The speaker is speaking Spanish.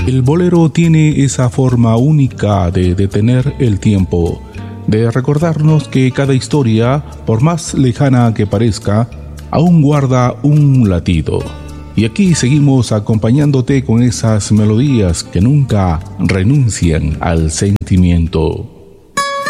El bolero tiene esa forma única de detener el tiempo, de recordarnos que cada historia, por más lejana que parezca, aún guarda un latido. Y aquí seguimos acompañándote con esas melodías que nunca renuncian al sentimiento.